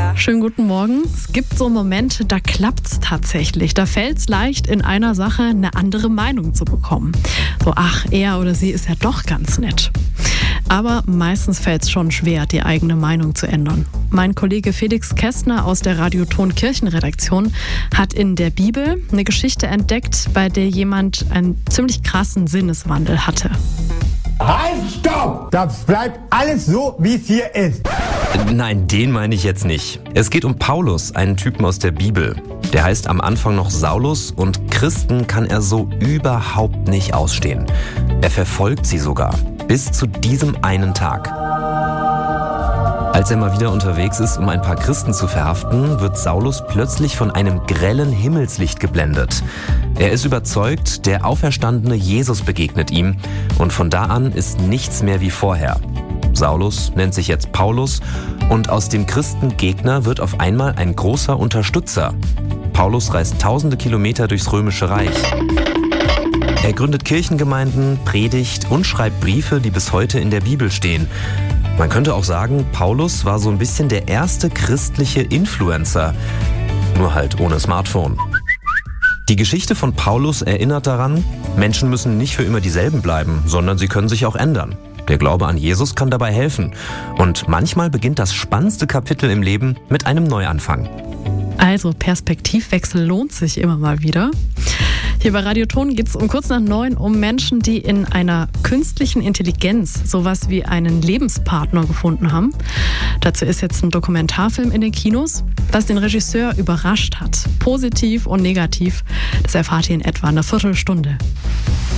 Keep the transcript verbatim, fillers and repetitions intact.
Schönen guten Morgen. Es gibt so Momente, da klappt's tatsächlich. Da fällt's leicht, in einer Sache eine andere Meinung zu bekommen. So, ach, er oder sie ist ja doch ganz nett. Aber meistens fällt's schon schwer, die eigene Meinung zu ändern. Mein Kollege Felix Kästner aus der Radioton Kirchenredaktion hat in der Bibel eine Geschichte entdeckt, bei der jemand einen ziemlich krassen Sinneswandel hatte. Halt, stopp! Das bleibt alles so, wie es hier ist. Nein, den meine ich jetzt nicht. Es geht um Paulus, einen Typen aus der Bibel. Der heißt am Anfang noch Saulus und Christen kann er so überhaupt nicht ausstehen. Er verfolgt sie sogar, bis zu diesem einen Tag. Als er mal wieder unterwegs ist, um ein paar Christen zu verhaften, wird Saulus plötzlich von einem grellen Himmelslicht geblendet. Er ist überzeugt, der auferstandene Jesus begegnet ihm und von da an ist nichts mehr wie vorher. Saulus nennt sich jetzt Paulus und aus dem Christengegner wird auf einmal ein großer Unterstützer. Paulus reist tausende Kilometer durchs Römische Reich. Er gründet Kirchengemeinden, predigt und schreibt Briefe, die bis heute in der Bibel stehen. Man könnte auch sagen, Paulus war so ein bisschen der erste christliche Influencer, nur halt ohne Smartphone. Die Geschichte von Paulus erinnert daran, Menschen müssen nicht für immer dieselben bleiben, sondern sie können sich auch ändern. Der Glaube an Jesus kann dabei helfen. Und manchmal beginnt das spannendste Kapitel im Leben mit einem Neuanfang. Also Perspektivwechsel lohnt sich immer mal wieder. Hier bei Radioton geht es um kurz nach neun um Menschen, die in einer künstlichen Intelligenz sowas wie einen Lebenspartner gefunden haben. Dazu ist jetzt ein Dokumentarfilm in den Kinos, was den Regisseur überrascht hat. Positiv und negativ, das erfahrt ihr in etwa einer Viertelstunde.